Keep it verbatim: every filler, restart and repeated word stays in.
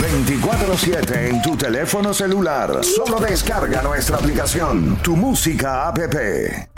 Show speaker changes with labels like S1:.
S1: veinticuatro siete en tu teléfono celular. Solo descarga nuestra aplicación, Tu Música app.